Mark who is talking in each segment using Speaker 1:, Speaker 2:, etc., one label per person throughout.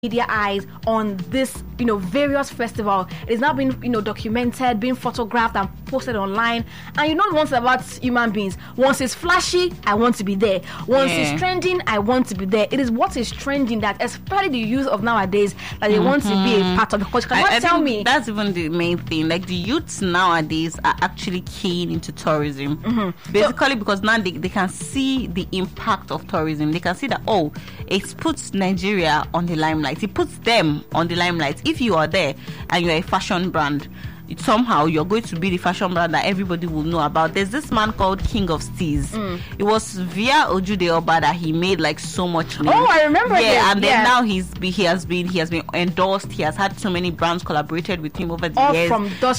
Speaker 1: media eyes on this, various festival. It is now being, documented, being photographed and posted online. And you know one thing about human beings: once it's flashy, I want to be there. Once it's trending, I want to be there. It is what is trending that, especially the youth of nowadays, that they want to be a part of. Because you cannot tell me.
Speaker 2: That's even the main thing. Like, the youths nowadays are actually keen into tourism. Basically, because now they can see the impact of tourism. They can see that, it puts Nigeria on the limelight. It puts them on the limelight. If you are there and you're a fashion brand, somehow you're going to be the fashion brand that everybody will know about. There's this man called King of Steez. It was via Ojude Oba that he made like so much name.
Speaker 1: Oh, I remember.
Speaker 2: And then now he has been endorsed. He has had so many brands collaborated with him over the years.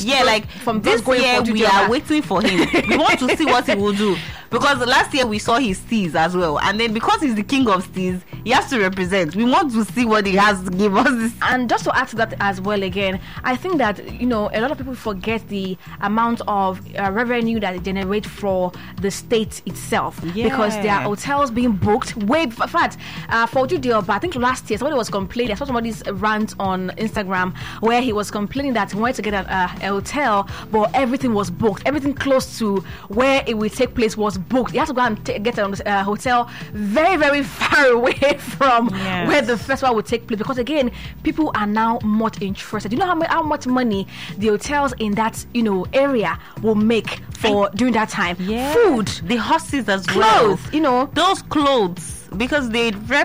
Speaker 2: From this year we are waiting for him. We want to see what he will do. Because last year we saw his steez as well, and then because he's the king of steez, he has to represent. We want to see what he has to give us.
Speaker 1: And just to add to that as well, again, I think that a lot of people forget the amount of revenue that it generates for the state itself, because there are hotels being booked. In fact, for Ojude Oba, I think last year somebody was complaining. I saw somebody's rant on Instagram where he was complaining that he wanted to get a hotel, but everything was booked. Everything close to where it will take place was booked. You have to go and get a hotel very, very far away from where the festival will take place, because again, people are now much interested. You know how much money the hotels in that area will make for during that time. Food,
Speaker 2: the horses as
Speaker 1: clothes,
Speaker 2: well. Those clothes, because they rep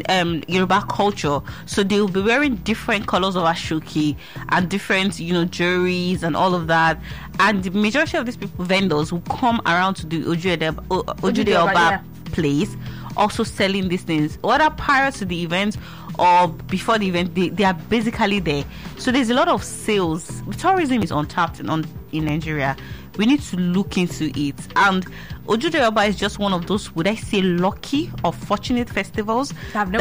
Speaker 2: Yoruba culture, so they will be wearing different colors of ashoki and different jewelries and all of that. And the majority of these vendors will come around to the Ojude Oba place, also selling these things, whether prior to the event or before the event. They are basically there. So there's a lot of sales. Tourism is untapped in Nigeria. We need to look into it. And Ojude Oba is just one of those, would I say, lucky or fortunate festivals that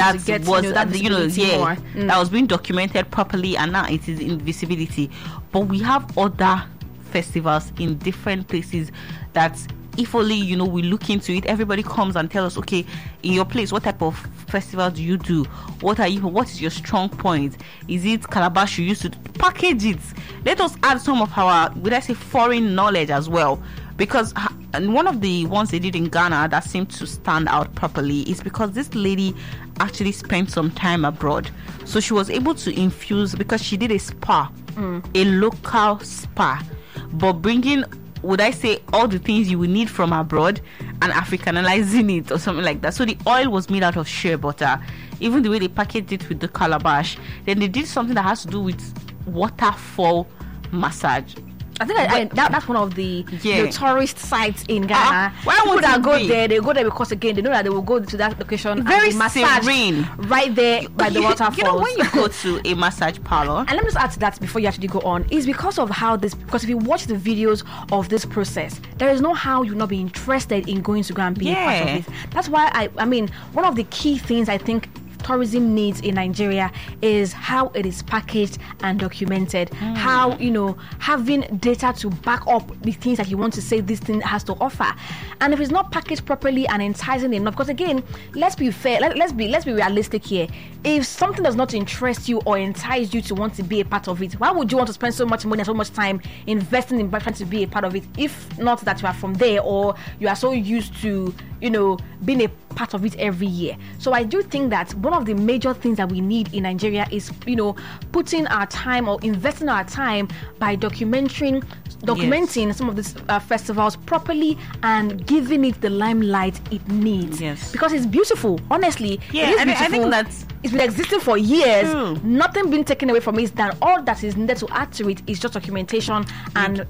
Speaker 2: was being documented properly, and now it is in visibility. But we have other festivals in different places that, if only we look into it, everybody comes and tells us, okay, in your place, what type of festival do you do? What is your strong point? Is it calabash you used to package it? Let us add some of our, would I say, foreign knowledge as well, because one of the ones they did in Ghana that seemed to stand out properly is because this lady actually spent some time abroad, so she was able to infuse, because she did a spa, a local spa, but bringing, would I say, all the things you would need from abroad and Africanizing it or something like that. So the oil was made out of shea butter, even the way they packaged it with the calabash. Then they did something that has to do with waterfall massage.
Speaker 1: I think that's one of the tourist sites in Ghana.
Speaker 2: Why would
Speaker 1: people that go there? They go there because, again, they know that they will go to that location
Speaker 2: very
Speaker 1: and massage
Speaker 2: serene
Speaker 1: right there by the waterfalls.
Speaker 2: When you go to a massage parlor,
Speaker 1: and let me just add to that before you actually go on, is because of how this. Because if you watch the videos of this process, there is no how you will not be interested in going to go and be a part of it. That's why I mean, one of the key things I think tourism needs in Nigeria is how it is packaged and documented. How having data to back up the things that you want to say this thing has to offer. And if it's not packaged properly and enticing enough, because again, let's be fair, let's be realistic here. If something does not interest you or entice you to want to be a part of it, why would you want to spend so much money and so much time investing in trying to be a part of it, if not that you are from there or you are so used to being a part of it every year? So I do think that one of the major things that we need in Nigeria is putting our time or investing our time by documenting some of these festivals properly and giving it the limelight it needs. Because it's beautiful, honestly. It is beautiful.
Speaker 2: I think
Speaker 1: it's been existing for years. Nothing been taken away from it. That all that is needed to add to it is just documentation and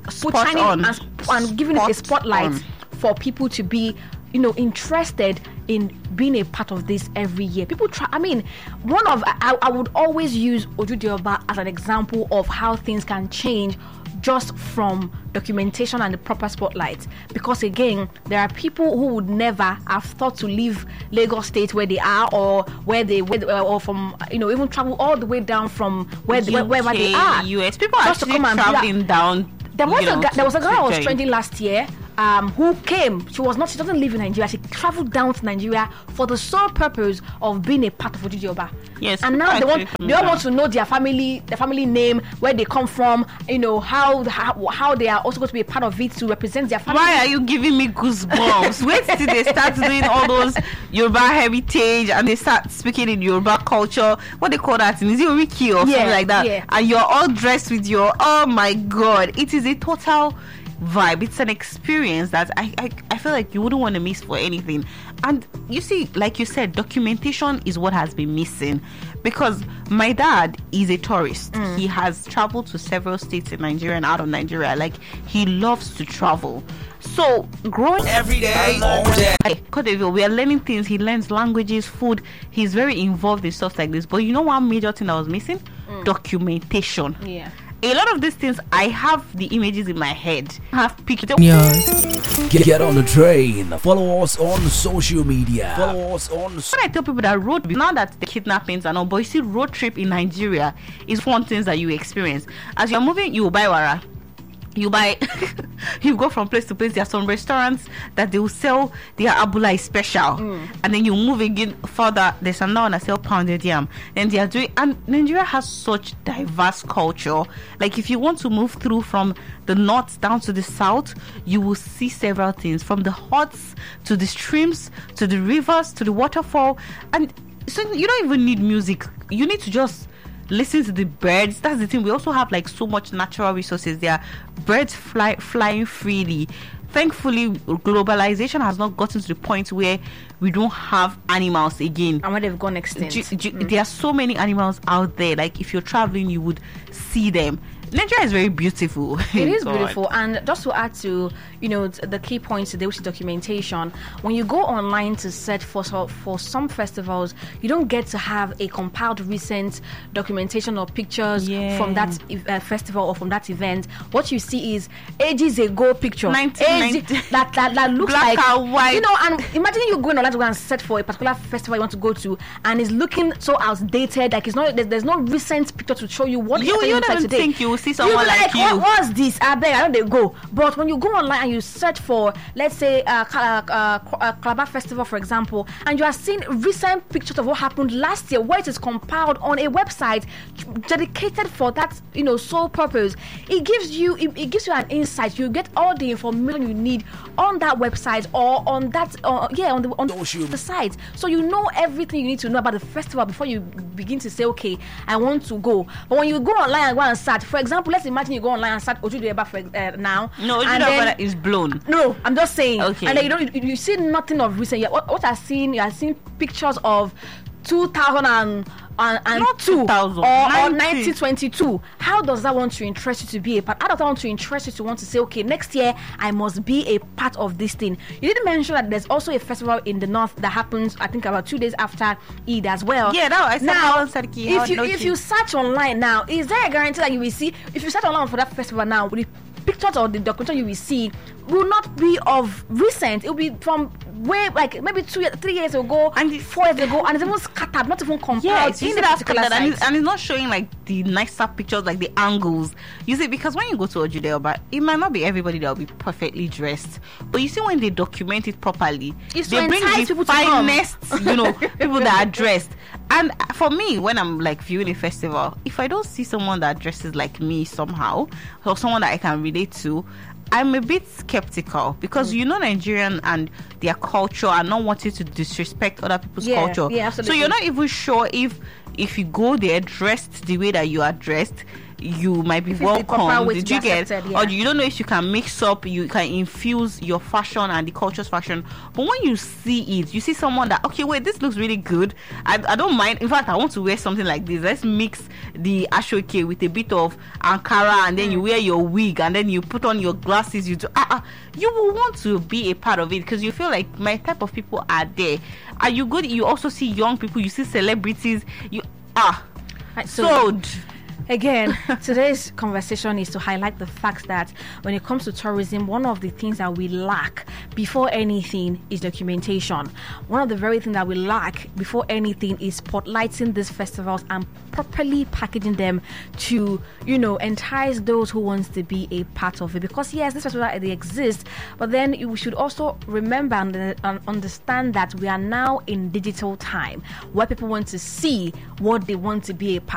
Speaker 1: and giving it a spotlight for people to be interested in being a part of this every year. People try. I mean, I would always use Ojude Oba as an example of how things can change just from documentation and the proper spotlight. Because again, there are people who would never have thought to leave Lagos State where they are, or or from even travel all the way down from wherever they are.
Speaker 2: US people are actually traveling down.
Speaker 1: There was a girl who was trending last year. who came. She doesn't live in Nigeria. She traveled down to Nigeria for the sole purpose of being a part of Ojiji Oba.
Speaker 2: Yes.
Speaker 1: And now they all want to know their family name, where they come from, how they are also going to be a part of it to represent their family.
Speaker 2: Why are you giving me goosebumps? Wait till they start doing all those Yoruba heritage and they start speaking in Yoruba culture. What they call that? Is it Oriki or something like that?
Speaker 1: Yeah.
Speaker 2: And you're all dressed with your, oh my God, it is a total vibe. It's an experience that I feel like you wouldn't want to miss for anything. And you see, like you said, documentation is what has been missing, because my dad is a tourist. He has traveled to several states in Nigeria and out of Nigeria. Like, he loves to travel. So growing
Speaker 3: every day, all day.
Speaker 2: Cote d'Ivoire, we are learning things. He learns languages, food. He's very involved in stuff like this. But you know one major thing that was missing? Documentation.
Speaker 1: Yeah.
Speaker 2: A lot of these things, I have the images in my head. I have pictures.
Speaker 3: Get on the train. Follow us on social media. Follow us on.
Speaker 2: When I tell people that road, now that the kidnappings and all, but you see, road trip in Nigeria is one thing that you experience. As you're moving, you buy wara. You buy, you go from place to place. There are some restaurants that they will sell their abulai special, and then you move again further. There's another one that sell pounded yam. Then they are doing, and Nigeria has such diverse culture. Like, if you want to move through from the north down to the south, you will see several things, from the huts to the streams to the rivers to the waterfall, and so you don't even need music. You need to just listen to the birds. That's the thing. We also have like so much natural resources. There are birds flying freely. Thankfully, globalization has not gotten to the point where we don't have animals again,
Speaker 1: and when they've gone extinct.
Speaker 2: There are so many animals out there. Like, if you're traveling, you would see them. Nigeria is very beautiful.
Speaker 1: It is beautiful. And just to add to the key points today, which is documentation, when you go online to search for some festivals, you don't get to have a compiled recent documentation or pictures from that festival or from that event. What you see is ages ago picture, that looks
Speaker 2: black
Speaker 1: like
Speaker 2: and white.
Speaker 1: And imagine you going online to go and search for a particular festival you want to go to, and it's looking so outdated. Like, it's not, there's no recent picture to show you what
Speaker 2: you don't
Speaker 1: today.
Speaker 2: think you will see someone like you.
Speaker 1: What's this? I beg, I know they go. But when you go online and you search for, let's say, Calabar Festival, for example, and you are seeing recent pictures of what happened last year, where it is compiled on a website dedicated for that, sole purpose, it gives you an insight. You get all the information you need on that website or on that, on the site. So you know everything you need to know about the festival before you begin to say, okay, I want to go. But when you go online and go and search, for example, let's imagine you go online and search Ojude Eba now.
Speaker 2: No, Ojude Eba is blown.
Speaker 1: No, I'm just saying.
Speaker 2: Okay.
Speaker 1: And then you see nothing of recent. What I've seen, you are seeing pictures of 2002 or 1922. How does that want to interest you to be a part? How does that want to interest you to want to say, okay, next year I must be a part of this thing? You didn't mention that there's also a festival in the north that happens, I think, about 2 days after Eid as well.
Speaker 2: Yeah, no, I said
Speaker 1: now, if you search online now, is there a guarantee that you will see, if you search online for that festival now, the pictures or the documentary you will see will not be of recent. It will be from way, like, maybe 3 years ago and 4 years ago, and it's even scattered, not even compiled.
Speaker 2: Yes, you see that scattered, and it's not showing like the nicer pictures, like the angles. You see, because when you go to Ojude Eba, it might not be everybody that will be perfectly dressed, but you see, when they document it properly, they bring the finest, people that are dressed. And for me, when I'm like viewing a festival, if I don't see someone that dresses like me somehow, or someone that I can relate to, I'm a bit skeptical, because Nigerian and their culture are not wanting to disrespect other people's culture.
Speaker 1: Yeah, absolutely.
Speaker 2: So you're not even sure if you go there dressed the way that you are dressed, you might be welcome. Did you get? Or you don't know if you can mix up, you can infuse your fashion and the culture's fashion. But when you see it, you see someone that, okay, wait, this looks really good. I don't mind. In fact, I want to wear something like this. Let's mix the ashoke with a bit of Ankara, and then you wear your wig, and then you put on your glasses. You do. You will want to be a part of it, because you feel like my type of people are there. Are you good? You also see young people. You see celebrities.
Speaker 1: Again, today's conversation is to highlight the fact that when it comes to tourism, one of the things that we lack before anything is documentation. One of the very things that we lack before anything is spotlighting these festivals and properly packaging them to, entice those who wants to be a part of it. Because yes, this festival they exist, but then we should also remember and understand that we are now in digital time where people want to see what they want to be a part